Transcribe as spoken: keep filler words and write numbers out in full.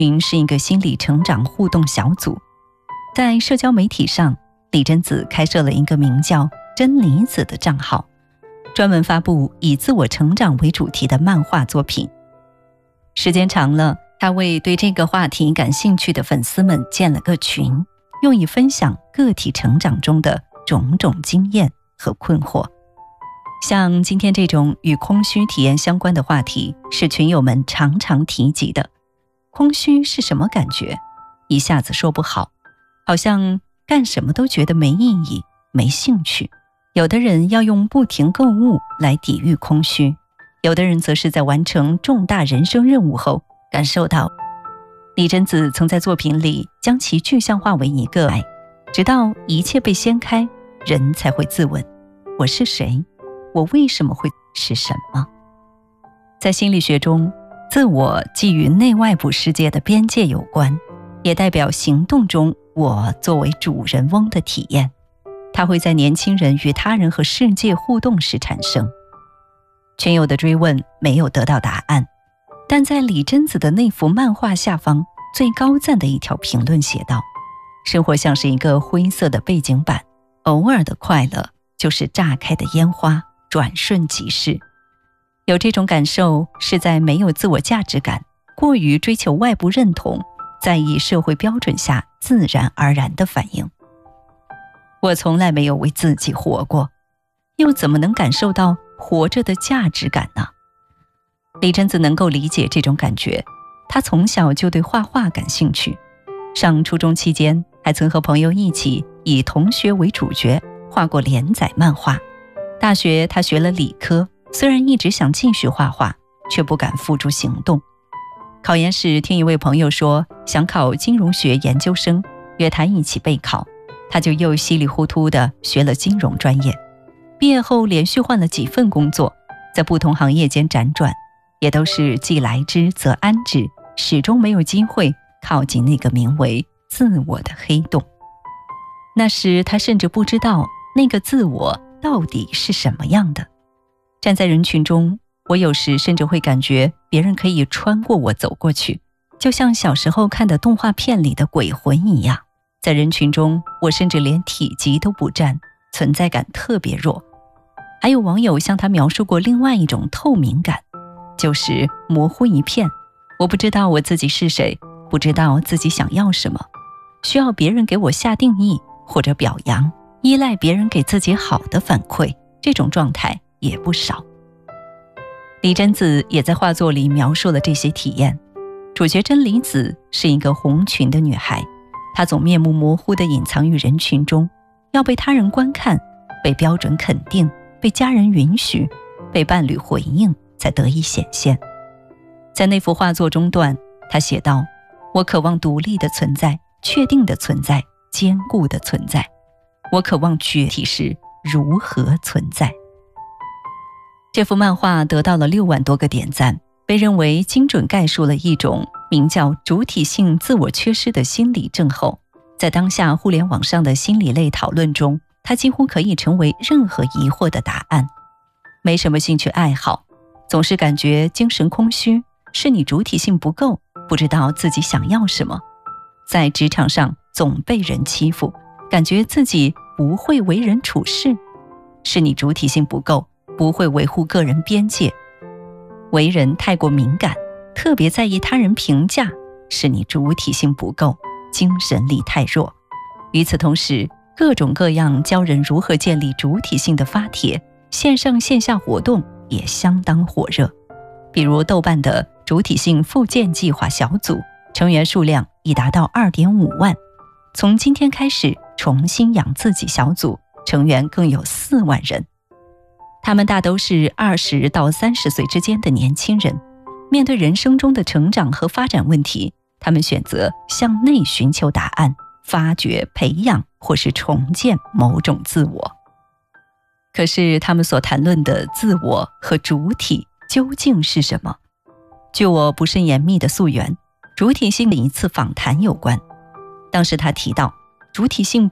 群是一个心理成长互动小组。在社交媒体上，李贞子开设了一个名叫真理子的账号，专门发布以自我成长为主题的漫画作品。时间长了，他为对这个话题感兴趣的粉丝们建了个群，用以分享个体成长中的种种经验和困惑。像今天这种与空虚体验相关的话题，是群友们常常提及的。空虚是什么感觉？一下子说不好，好像干什么都觉得没意义、没兴趣。有的人要用不停购物来抵御空虚，有的人则是在完成重大人生任务后感受到。李贞子曾在作品里将其具象化为一个爱，直到一切被掀开，人才会自问：我是谁？我为什么会是什么？在心理学中，自我既与内外部世界的边界有关，也代表行动中我作为主人翁的体验。它会在年轻人与他人和世界互动时产生。群友的追问没有得到答案，但在李贞子的那幅漫画下方最高赞的一条评论写道：生活像是一个灰色的背景板，偶尔的快乐就是炸开的烟花，转瞬即逝。有这种感受是在没有自我价值感，过于追求外部认同，在意社会标准下自然而然的反应。我从来没有为自己活过，又怎么能感受到活着的价值感呢？李贞子能够理解这种感觉，她从小就对画画感兴趣，上初中期间还曾和朋友一起以同学为主角画过连载漫画。大学她学了理科，虽然一直想继续画画，却不敢付诸行动。考研时听一位朋友说想考金融学研究生，约他一起备考，他就又稀里糊涂地学了金融专业。毕业后连续换了几份工作，在不同行业间辗转，也都是既来之则安之，始终没有机会靠近那个名为自我的黑洞。那时他甚至不知道那个自我到底是什么样的。站在人群中，我有时甚至会感觉别人可以穿过我走过去，就像小时候看的动画片里的鬼魂一样。在人群中，我甚至连体积都不占，存在感特别弱。还有网友向他描述过另外一种透明感，就是模糊一片，我不知道我自己是谁，不知道自己想要什么，需要别人给我下定义或者表扬，依赖别人给自己好的反馈，这种状态也不少。李贞子也在画作里描述了这些体验。主角真理子是一个红裙的女孩，她总面目模糊地隐藏于人群中，要被他人观看，被标准肯定，被家人允许，被伴侣回应，才得以显现。在那幅画作中段，她写道：我渴望独立的存在，确定的存在，坚固的存在。我渴望具体是如何存在。这幅漫画得到了六万多个点赞，被认为精准概述了一种名叫主体性自我缺失的心理症候。在当下互联网上的心理类讨论中，它几乎可以成为任何疑惑的答案。没什么兴趣爱好，总是感觉精神空虚，是你主体性不够，不知道自己想要什么。在职场上总被人欺负，感觉自己不会为人处事，是你主体性不够，不会维护个人边界。为人太过敏感，特别在意他人评价，是你主体性不够，精神力太弱。与此同时，各种各样教人如何建立主体性的发帖，线上线下活动也相当火热。比如豆瓣的主体性复健计划小组，成员数量已达到 二点五万。从今天开始重新养自己小组，成员更有四万人。他们大都是二十到三十岁之间的年轻人，面对人生中的成长和发展问题，他们选择向内寻求答案，发掘、培养或是重建某种自我。可是他们所谈论的自我和主体究竟是什么？据我不甚严密的溯源，主体性的一次访谈有关。当时他提到，主体性